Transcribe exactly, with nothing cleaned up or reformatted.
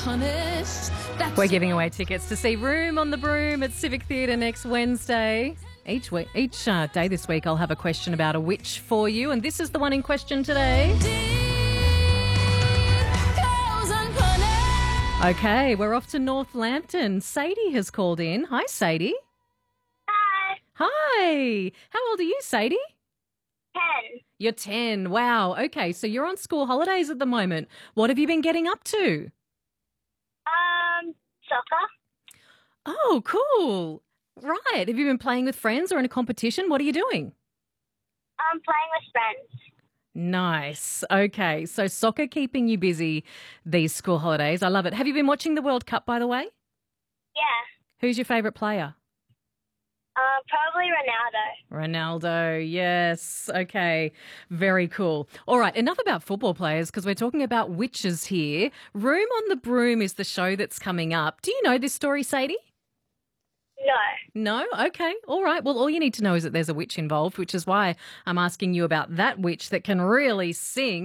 punished. That's We're giving away tickets to see Room on the Broom at Civic Theatre next Wednesday. Each week, each uh, day this week, I'll have a question about a witch for you, and this is the one in question today. goes unpunished. Okay, we're off to Northampton. Sadie has called in. Hi, Sadie. Hi. Hi. How old are you, Sadie? Ten. You're ten. Wow. Okay, so you're on school holidays at the moment. What have you been getting up to? Um, soccer. Oh, cool. Right. Have you been playing with friends or in a competition? What are you doing? I'm playing with friends. Nice. Okay, so soccer keeping you busy these school holidays. I love it. Have you been watching the World Cup, by the way? Yeah. Who's your favourite player? Um, probably Ronaldo. Ronaldo, yes. Okay, very cool. All right, enough about football players because we're talking about witches here. Room on the Broom is the show that's coming up. Do you know this story, Sadie? No. No? Okay. All right. Well, all you need to know is that there's a witch involved, which is why I'm asking you about that witch that can really sing.